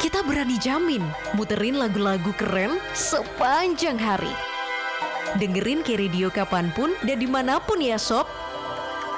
kita berani jamin muterin lagu-lagu keren sepanjang hari. Dengerin K-Radio kapanpun dan dimanapun ya sob.